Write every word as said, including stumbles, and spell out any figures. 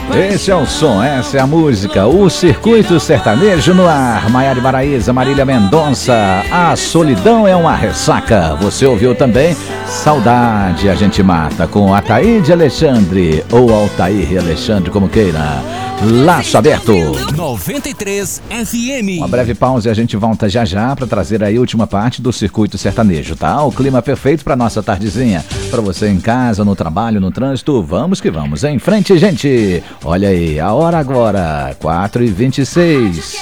Esse é o som, essa é a música, o Circuito Sertanejo no ar. Maiara Maraíza, Marília Mendonça, A Solidão é uma Ressaca. Você ouviu também Saudade a Gente Mata, com Ataíde Alexandre, ou Altair Alexandre, como queira. Laço Aberto noventa e três F M. Uma breve pausa e a gente volta já já para trazer aí a última parte do Circuito Sertanejo, tá? O clima perfeito para nossa tardezinha. Para você em casa, no trabalho, no trânsito, vamos que vamos. Em frente, gente! Olha aí, a hora agora, quatro e vinte e seis.